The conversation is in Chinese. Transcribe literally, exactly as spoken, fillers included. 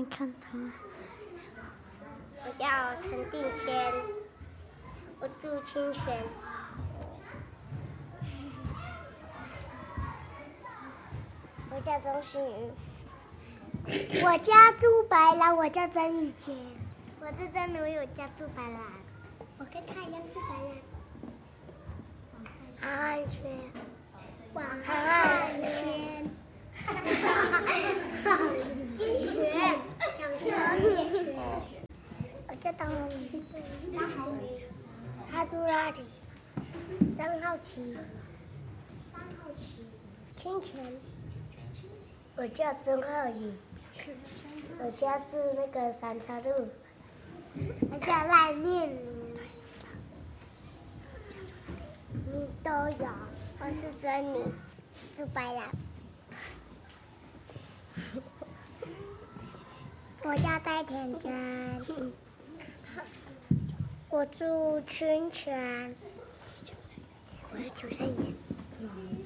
看他。 我叫陈定谦，我住清泉。我叫钟欣瑜。 我家住白兰，我叫曾雨杰。 我是曾如意，我家住白兰。 我跟他一样住白兰。安全，晚安全。金泉，讲说金泉。我叫张宏宇，张宏宇，他住那里。张浩奇，张浩奇，清泉。 我叫曾浩宇，我家住那个三岔路。 我叫赖念玲，你都有。 我是珍妮，住白兰。 我叫戴田真，我住清泉。我是九三爷。